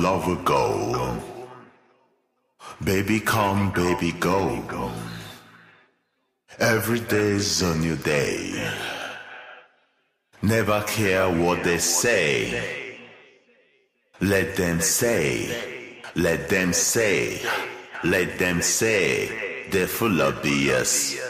love will go. Baby come, baby go. Every day's a new day. Never care what they say. Let them say, let them say, let them say. They're full of BS.